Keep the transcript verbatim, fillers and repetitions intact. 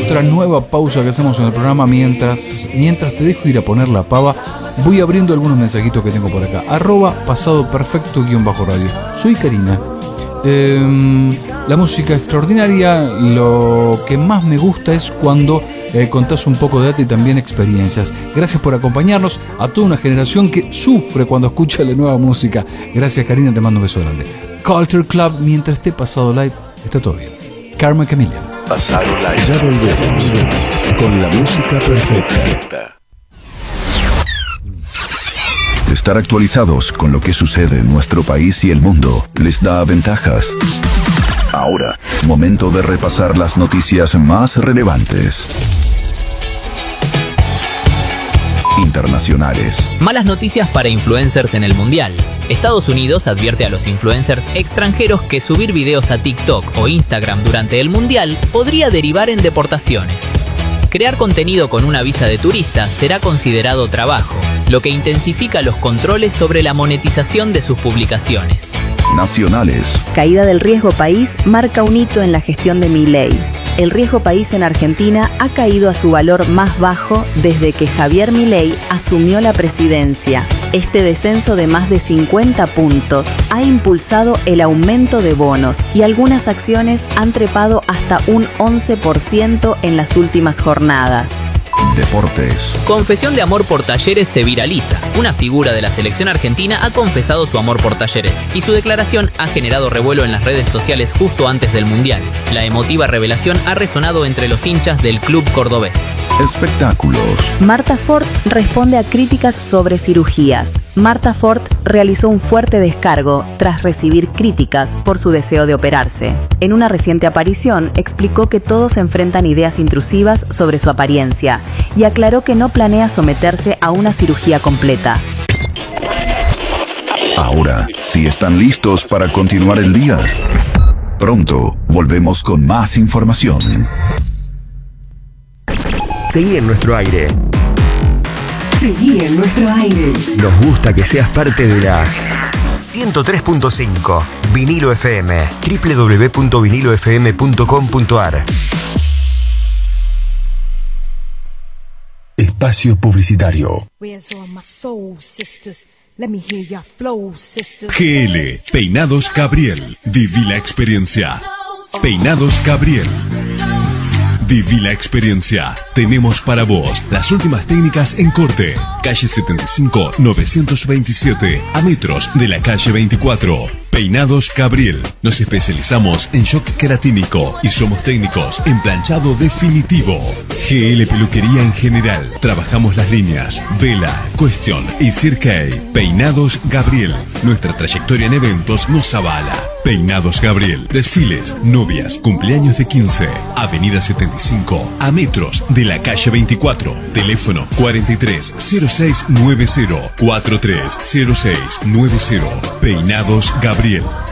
otra nueva pausa que hacemos en el programa. Mientras, mientras te dejo ir a poner la pava, voy abriendo algunos mensajitos que tengo por acá. Arroba pasado perfecto guión bajo radio. Soy Karina. Eh, la música extraordinaria, lo que más me gusta es cuando eh, contás un poco de data y también experiencias. Gracias por acompañarnos a toda una generación que sufre cuando escucha la nueva música. Gracias, Karina, te mando un beso grande. Culture Club, mientras esté pasado live, está todo bien. Karma Chameleon. Pasado live. Ya volvemos con la música perfecta. Estar actualizados con lo que sucede en nuestro país y el mundo les da ventajas. Ahora, momento de repasar las noticias más relevantes. Internacionales. Malas noticias para influencers en el Mundial. Estados Unidos advierte a los influencers extranjeros que subir videos a TikTok o Instagram durante el Mundial podría derivar en deportaciones. Crear contenido con una visa de turista será considerado trabajo, lo que intensifica los controles sobre la monetización de sus publicaciones. Nacionales. Caída del riesgo país marca un hito en la gestión de Milei. El riesgo país en Argentina ha caído a su valor más bajo desde que Javier Milei asumió la presidencia. Este descenso de más de cincuenta puntos ha impulsado el aumento de bonos y algunas acciones han trepado hasta un once por ciento en las últimas jornadas. Deportes. Confesión de amor por Talleres se viraliza. Una figura de la selección argentina ha confesado su amor por Talleres y su declaración ha generado revuelo en las redes sociales justo antes del Mundial. La emotiva revelación ha resonado entre los hinchas del club cordobés. Espectáculos. Marta Ford responde a críticas sobre cirugías. Marta Ford realizó un fuerte descargo tras recibir críticas por su deseo de operarse. En una reciente aparición explicó que todos enfrentan ideas intrusivas sobre su apariencia y aclaró que no planea someterse a una cirugía completa. Ahora, si están listos para continuar el día, pronto volvemos con más información. Seguí en nuestro aire. Seguí en nuestro aire. Nos gusta que seas parte de la ciento tres punto cinco Vinilo F M. doble u doble u doble u punto vinilo f m punto com punto a r. Espacio publicitario. G L, Peinados Gabriel. Viví la experiencia. Peinados Gabriel. Viví la experiencia. Tenemos para vos las últimas técnicas en corte. Calle setenta y cinco, novecientos veintisiete, a metros de la calle veinticuatro. Peinados Gabriel. Nos especializamos en shock queratínico y somos técnicos en planchado definitivo. G L Peluquería en general. Trabajamos las líneas Vela, Question y Cirque. Peinados Gabriel. Nuestra trayectoria en eventos nos avala. Peinados Gabriel. Desfiles, novias, cumpleaños de quince. Avenida setenta y cinco, a metros de la calle veinticuatro. Teléfono cuarenta y tres cero seis noventa, cuarenta y tres cero seis noventa. Peinados Gabriel.